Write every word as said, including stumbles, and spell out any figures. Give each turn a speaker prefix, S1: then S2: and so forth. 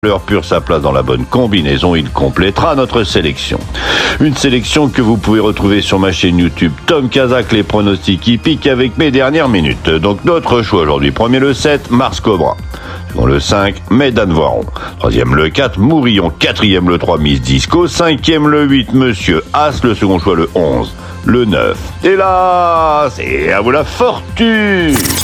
S1: L'heure pure sa place dans la bonne combinaison, il complétera notre sélection. Une sélection que vous pouvez retrouver sur ma chaîne YouTube Tom Kazak, les pronostics hippiques avec mes dernières minutes. Donc notre choix aujourd'hui, premier le sept, Mars Cobra. Second le cinq, Mesdan Voiron. Troisième le quatre, Mourillon. Quatrième le trois, Miss Disco. Cinquième le huit, Monsieur As. Le second choix le onze, le neuf. Et là, c'est à vous la fortune.